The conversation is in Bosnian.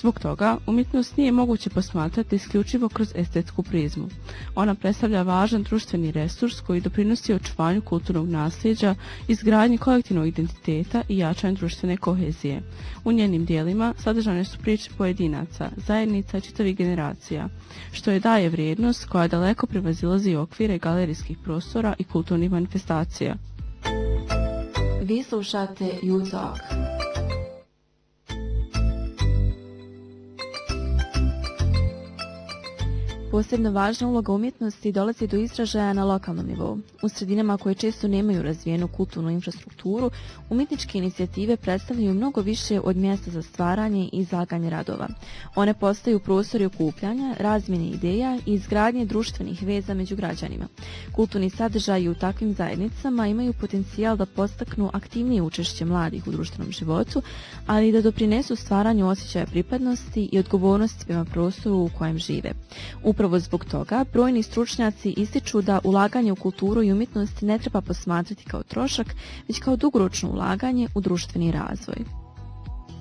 Zbog toga, umjetnost nije moguće posmatrati isključivo kroz estetsku prizmu. Ona predstavlja važan društveni resurs koji doprinosi očuvanju kulturnog nasljeđa, izgradnji kolektivnog identiteta i jačanju društvene kohezije. U njenim dijelima sadržane su priče pojedinaca, zajednica i čitavih generacija, što je daje vrijednost koja daleko prevazilazi okvire galerijskih prostora i kulturnih manifestacija. Vi slušate You Talk. Posebno važna uloga umjetnosti dolazi do izražaja na lokalnom nivou. U sredinama koje često nemaju razvijenu kulturnu infrastrukturu, umjetničke inicijative predstavljaju mnogo više od mjesta za stvaranje i izlaganje radova. One postaju prostori okupljanja, razmjene ideja i izgradnje društvenih veza među građanima. Kulturni sadržaji u takvim zajednicama imaju potencijal da podstaknu aktivnije učešće mladih u društvenom životu, ali i da doprinesu stvaranju osjećaja pripadnosti i odgovornosti prema prostoru u kojem žive. Upravo zbog toga, brojni stručnjaci ističu da ulaganje u kulturu i umjetnost ne treba posmatrati kao trošak, već kao dugoročno ulaganje u društveni razvoj.